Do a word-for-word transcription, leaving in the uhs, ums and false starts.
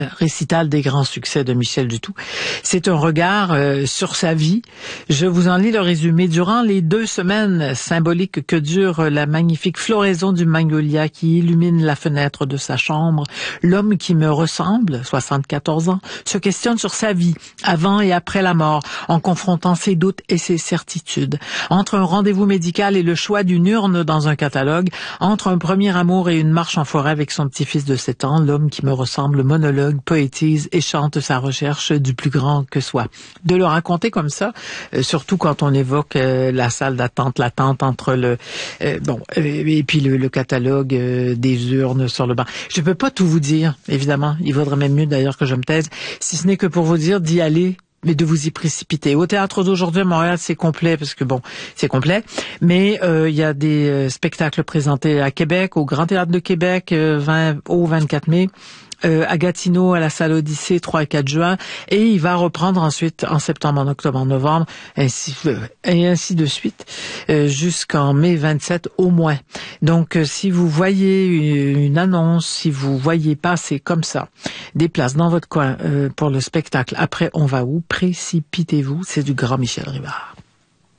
Récital des grands succès de Michel Duthou. C'est un regard euh, sur sa vie. Je vous en lis le résumé. Durant les deux semaines symboliques que dure la magnifique floraison du magnolia qui illumine la fenêtre de sa chambre, l'homme qui me ressemble, soixante-quatorze ans, se questionne sur sa vie, avant et après la mort, en confrontant ses doutes et ses certitudes. Entre un rendez-vous médical et le choix d'une urne dans un catalogue, entre un premier amour et une marche en forêt avec son petit-fils de sept ans, l'homme qui me ressemble monologue, poétise et chante sa recherche du plus grand que soit. De le raconter comme ça, euh, surtout quand on évoque euh, la salle d'attente, l'attente entre le euh, bon euh, et puis le, le catalogue euh, des urnes sur le banc. Je peux pas tout vous dire, évidemment. Il vaudrait même mieux d'ailleurs que je me taise, si ce n'est que pour vous dire d'y aller, mais de vous y précipiter. Au théâtre d'aujourd'hui à Montréal, c'est complet, parce que bon, c'est complet, mais euh, il y a des euh, spectacles présentés à Québec, au Grand Théâtre de Québec, euh, vingt, au vingt-quatre mai, euh, à Gatineau, à la salle Odyssée, trois et quatre juin, et il va reprendre ensuite en septembre, en octobre, en novembre, ainsi, euh, et ainsi de suite, euh, jusqu'en mai vingt-sept au moins. Donc, euh, si vous voyez une, une annonce, si vous voyez passer comme ça des places dans votre coin euh, pour le spectacle, après on va où? Précipitez-vous, c'est du grand Michel Rivard.